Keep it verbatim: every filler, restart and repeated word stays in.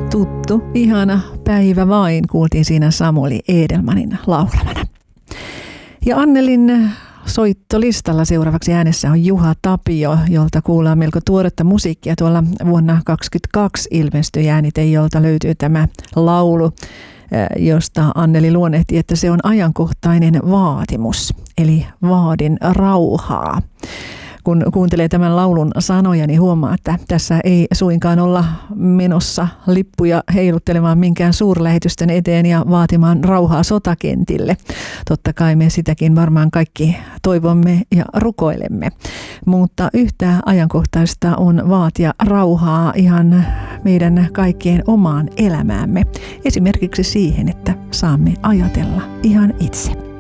Tuttu, ihana päivä vain, kuultiin siinä Samuli Edelmanin laulamana. Ja Annelin soittolistalla seuraavaksi äänessä on Juha Tapio, jolta kuullaan melko tuoretta musiikkia. Tuolla vuonna kaksikymmentäkaksi ilmestyi äänite, jolta löytyy tämä laulu, josta Anneli luonnehti, että se on ajankohtainen vaatimus, eli vaadin rauhaa. Kun kuuntelee tämän laulun sanoja, niin huomaa, että tässä ei suinkaan olla menossa lippuja heiluttelemaan minkään suurlähetystön eteen ja vaatimaan rauhaa sotakentille. Totta kai me sitäkin varmaan kaikki toivomme ja rukoilemme. Mutta yhtä ajankohtaista on vaatia rauhaa ihan meidän kaikkien omaan elämäämme. Esimerkiksi siihen, että saamme ajatella ihan itse.